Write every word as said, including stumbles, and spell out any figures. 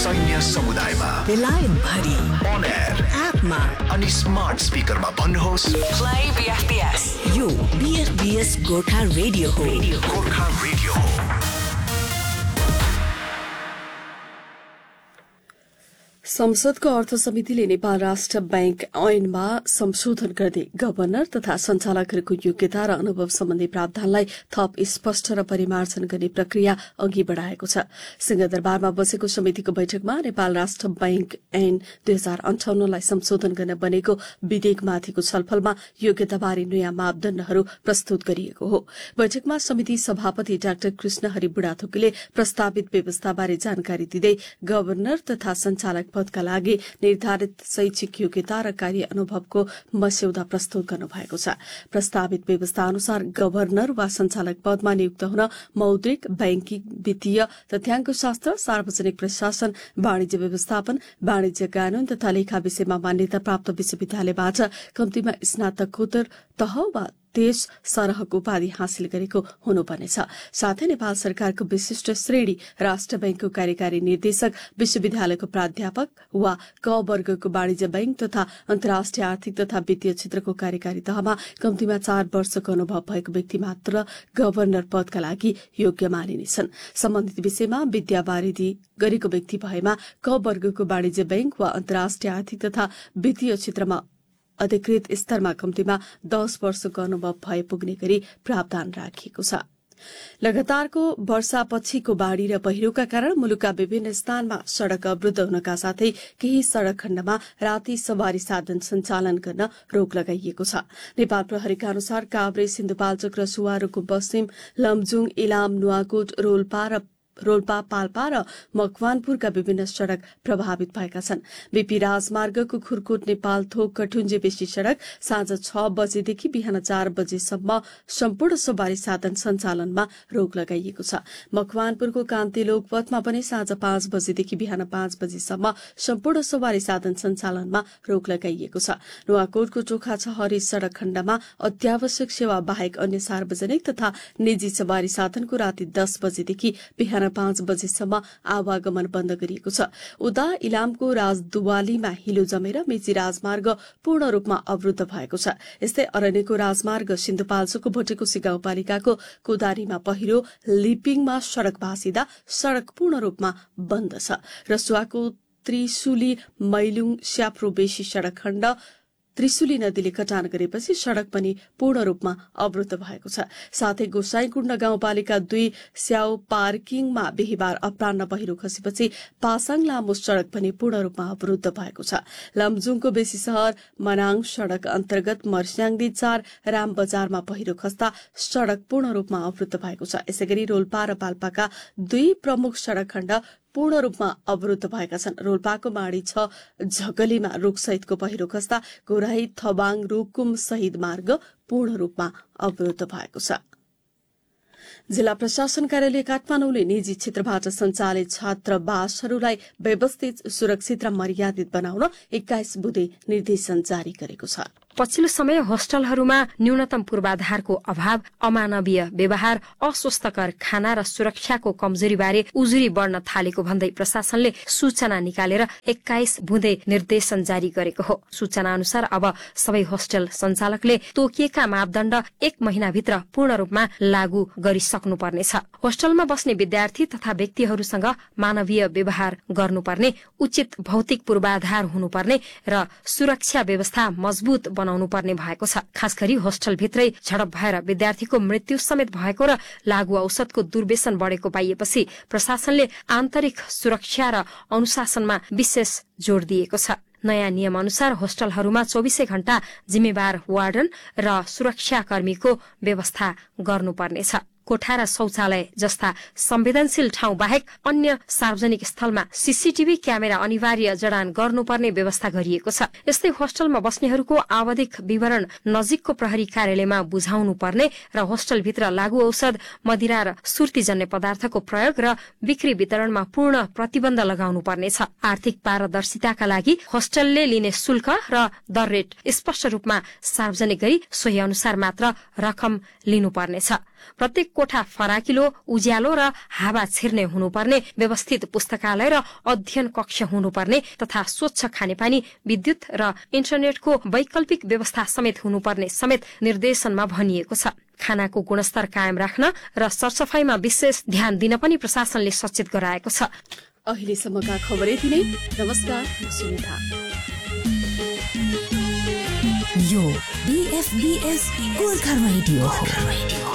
सैन्य समुदायमा, बेलायत भरि, on air, एपमा अनि स्मार्ट स्पिकरमा भन्नुहोस् play B F B S। यो B F B S Gorkha radio हो। गोर्खा रेडियो हो। संसदको अर्थ समितिले नेपाल राष्ट्र बैंक ऐनमा संशोधन गर्दै गभर्नर तथा सञ्चालकहरूको योग्यता र अनुभव सम्बन्धी प्रावधानलाई थप स्पष्ट र परिमार्जन गर्ने प्रक्रिया अघि बढ़ाएको छ। सिंहदरबारमा बसेको समितिको बैठकमा नेपाल राष्ट्र बैंक ऐन दुई हजार अन्ठाउन्नलाई संशोधन गर्न बनेको विधेयकमाथिको छलफलमा योग्यताबारे नयाँ मापदण्डहरू प्रस्तुत गरिएको हो। बैठकमा समिति सभापति डाक्टर कृष्णहरि बुढाथोकीले प्रस्तावित व्यवस्थाबारे जानकारी दिँदै गभर्नर तथा सञ्चालक पदका लागि निर्धारित शैक्षिक योग्यता र कार्य अनुभवको मस्यौदा प्रस्तुत गर्नुभएको छ। प्रस्तावित व्यवस्था अनुसार गभर्नर वा सञ्चालक पदमा नियुक्त हुन मौद्रिक, बैंकिङ, वित्तीय, तथ्याङ्क शास्त्र, सार्वजनिक प्रशासन, वाणिज्य व्यवस्थापन, वाणिज्य कानून तथा लेखा विषयमा मान्यता प्राप्त विश्वविद्यालयबाट कम्तीमा स्नातकोत्तर तह वा देश सरहको उपाधि हासिल गरेको हुनुपर्नेछ। साथै नेपाल सरकारको विशिष्ट श्रेणी राष्ट्र बैंकको कार्यकारी निर्देशक, विश्वविद्यालयको प्राध्यापक वा क वर्गको वाणिज्य बैंक तथा अन्तर्राष्ट्रिय आर्थिक तथा वित्तीय क्षेत्रको कार्यकारी तहमा कम्तीमा चार वर्षको अनुभव भएको व्यक्ति मात्र गभर्नर पदका लागि योग्य मानिनेछन्। सम्बन्धित विषयमा विद्यावारिधि गरेको व्यक्ति भएमा क वर्गको वाणिज्य बैंक वा अन्तर्राष्ट्रिय आर्थिक तथा वित्तीय क्षेत्रमा अधिकृत स्तरमा कम्तीमा दस वर्षको अनुभव भए पुग्ने गरी प्रावधान राखिएको छ। लगातारको वर्षापछिको बाढ़ी र पहिरोका कारण मुलुकका विभिन्न स्थानमा सड़क अवरूद्ध हुनका साथै केही सड़क खण्डमा राति सवारी साधन सञ्चालन गर्न रोक लगाइएको छ। नेपाल प्रहरीका अनुसार काभ्रे, सिन्धुपाल्चोक र सुवारोको बस्तिम, लमजुङ, इलाम, नुवाकोट, रोल्पा र रोल्पा, पाल्पा र मकवानपुरका विभिन्न सड़क प्रभावित भएका छन्। बीपी राजमार्गको खुरकोट नेपाल थोक कठुन्जे बेसी सड़क साँझ छ बजेदेखि बिहान चार बजेसम्म सम्पूर्ण सवारी साधन सञ्चालनमा रोक लगाइएको छ। मकवानपुरको कान्ति लोकपथमा पनि साँझ पाँच बजेदेखि बिहान पाँच बजेसम्म सम्पूर्ण सवारी साधन सञ्चालनमा रोक लगाइएको छ। नुवाकोटको चोखा छहरी सड़क खण्डमा अत्यावश्यक सेवा बाहेक अन्य सार्वजनिक तथा निजी सवारी साधनको राति दस बजेदेखि बिहान पाँच बजेसम्म आवागमन बन्द गरिएको छ। उदा इलामको राजदुवालीमा हिलो जमेर मेची राजमार्ग पूर्ण रूपमा अवरूद्ध भएको छ। यस्तै अरण्यको राजमार्ग सिन्धुपाल्चोकको भोटेकोशी गाउँपालिकाको कोदारीमा पहिरो, लिपिङमा सड़क भाँसिँदा सड़क पूर्ण रूपमा बन्द छ। रसुवाको त्रिशुली मैलुङ स्याप्रो बेसी सड़क खण्ड त्रिशुली नदीले कटान गरेपछि सड़क पनि पूर्ण रूपमा अवरूद्ध भएको छ। साथै गोसाईकुण्ड गाउँपालिका दुई स्याउ पार्किङमा बिहिबार अपराह्न पहिरो खसेपछि पासाङ लामो सड़क पनि पूर्ण रूपमा अवरूद्ध भएको छ। लमजुङको बेसी शहर मनाङ सड़क अन्तर्गत मर्स्याङदी चार राम बजारमा पहिरो खस्दा सड़क पूर्ण रूपमा अवरूद्ध भएको छ। यसैगरी रोल्पा र पाल्पाका दुई प्रमुख सड़क खण्ड पूर्ण रूपमा अवरूद्ध भएका छन्। रोल्पाको माडी छ झगलीमा रुखसहितको पहिरो खस्दा गोराई, थबाङ, रुकुम शहीद मार्ग पूर्ण रूपमा अवरूद्ध भएको छ। जिल्ला प्रशासन कार्यालय काठमाडौँले निजी क्षेत्रबाट सञ्चालित छात्रावासहरूलाई व्यवस्थित, सुरक्षित र मर्यादित बनाउन एक्काइस बुँदे निर्देशन जारी गरेको छ। पछिल्लो समय होस्टलहरूमा न्यूनतम पूर्वाधारको अभाव, अमानवीय व्यवहार, अस्वस्थकर खाना र सुरक्षाको कमजोरीबारे उजुरी बढ्न थालेको भन्दै प्रशासनले सूचना निकालेर एक्काइस बुँदे निर्देशन जारी गरेको हो। सूचना अनुसार अब सबै होस्टल सञ्चालकले तोकिएका मापदण्ड एक महिनाभित्र पूर्ण रूपमा लागू गरिसक्नुपर्नेछ। होस्टलमा बस्ने विद्यार्थी तथा व्यक्तिहरूसँग मानवीय व्यवहार गर्नुपर्ने, उचित भौतिक पूर्वाधार हुनुपर्ने र सुरक्षा व्यवस्था मजबुत बनाउनु पर्ने भएको छ। खास गरी होस्टलभित्रै झडप भएर विद्यार्थीको मृत्यु समेत भएको र लागू औषधको दुर्व्यसन बढेको पाइएपछि प्रशासनले आन्तरिक सुरक्षा र अनुशासनमा विशेष जोड़ दिएको छ। नयाँ नियम अनुसार होस्टलहरूमा चौबिसै घण्टा जिम्मेवार वार्डन र सुरक्षाकर्मीको व्यवस्था गर्नुपर्नेछ। कोठा र शौचालय जस्ता संवेदनशील ठाउँ बाहेक अन्य सार्वजनिक स्थलमा सीसीटीभी क्यामेरा अनिवार्य जडान गर्नुपर्ने व्यवस्था गरिएको छ। यस्तै होस्टलमा बस्नेहरूको आवधिक विवरण नजिकको प्रहरी कार्यालयमा बुझाउनु पर्ने र होस्टलभित्र लागू औषध, मदिरा र सुर्तीजन्य पदार्थको प्रयोग र बिक्री वितरणमा पूर्ण प्रतिबन्ध लगाउनु पर्नेछ। आर्थिक पारदर्शिताका लागि होस्टलले लिने शुल्क र दर रेट स्पष्ट रूपमा सार्वजनिक गरी सोही अनुसार मात्र रकम लिनुपर्नेछ। प्रत्येक कोठा फराकिलो, उज्यालो र हावा छिर्ने हुनुपर्ने, व्यवस्थित पुस्तकालय र अध्ययन कक्ष हुनुपर्ने तथा स्वच्छ खानेपानी, विद्युत र इन्टरनेटको वैकल्पिक व्यवस्था समेत हुनुपर्ने समेत निर्देशनमा भनिएको छ। खानाको गुणस्तर कायम राख्न र सरसफाईमा विशेष ध्यान दिन पनि प्रशासनले सचेत गराएको छ। अहिलेसम्मका खबर यति नै। नमस्कार, सुनिता। यो बीएफबीएस गोर्खा रेडियो हो।